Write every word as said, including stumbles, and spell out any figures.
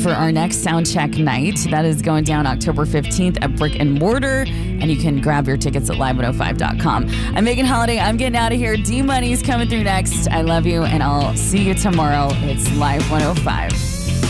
for our next Soundcheck night. That is going down October fifteenth at Brick and Mortar, and you can grab your tickets at live one oh five dot com. I'm Megan Holiday. I'm getting out of here. D-Money's coming through next. I love you, and I'll see you tomorrow. It's Live one oh five.